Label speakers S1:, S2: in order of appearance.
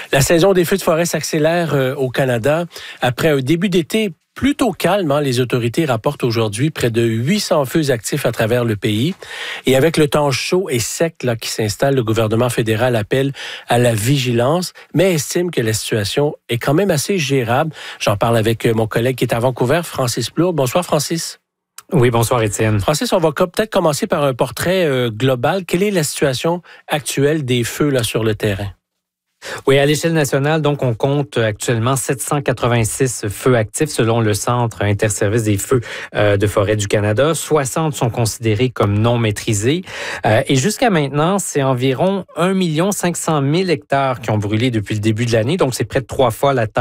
S1: La saison des feux de forêt s'accélère au Canada. Après un début d'été plutôt calme, les autorités rapportent aujourd'hui près de 800 feux actifs à travers le pays. Et avec le temps chaud et sec qui s'installe, le gouvernement fédéral appelle à la vigilance, mais estime que la situation est quand même assez gérable. J'en parle avec mon collègue qui est à Vancouver, Francis Plourde. Bonsoir, Francis.
S2: Oui, bonsoir, Étienne.
S1: Francis, on va peut-être commencer par un portrait global. Quelle est la situation actuelle des feux sur le terrain?
S2: Oui, à l'échelle nationale, donc, on compte actuellement 786 feux actifs selon le Centre interservice des feux de forêt du Canada. 60 sont considérés comme non maîtrisés. Et jusqu'à maintenant, c'est environ 1 500 000 hectares qui ont brûlé depuis le début de l'année. Donc, c'est près de 3 fois la taille